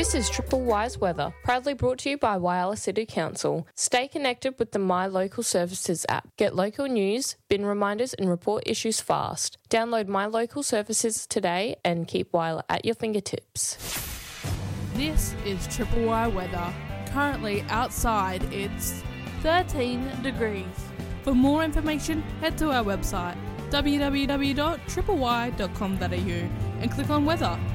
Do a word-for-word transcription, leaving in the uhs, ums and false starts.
This is Triple Wise Weather, proudly brought to you by Whyalla City Council. Stay connected with the My Local Services app. Get local news, bin reminders and report issues fast. Download My Local Services today and keep Whyalla at your fingertips. This is Triple Y Weather. Currently outside it's thirteen degrees. For more information, head to our website w w w dot triple y dot com dot a u and click on weather.